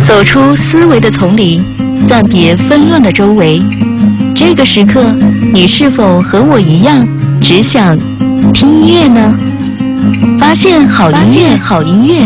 走出思维的丛林，暂别纷乱的周围。这个时刻，你是否和我一样，只想听音乐呢？发现好音乐，